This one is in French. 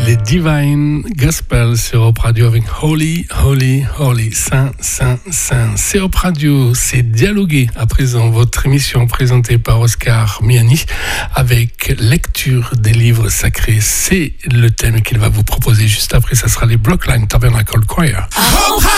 Les Divine Gospel sur Europe Radio avec Holy, Holy, Holy, Saint, Saint, Saint. C'est Europe Radio, c'est Dialoguer. À présent, votre émission présentée par Oscar Miani avec lecture des livres sacrés. C'est le thème qu'il va vous proposer juste après. Ça sera les Brookline Tabernacle Choir.